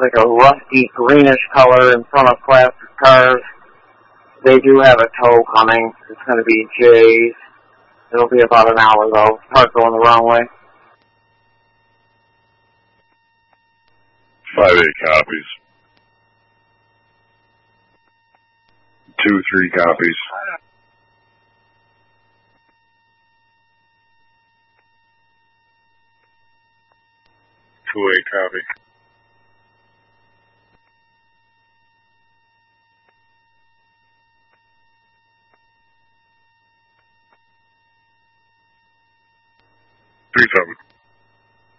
like a rusty greenish color in front of classic cars. They do have a tow coming. It's going to be Jay's. It'll be about an hour, though. Park going the wrong way. 5-8 copies. 2-3 copies. 2-8 copy. Three 7.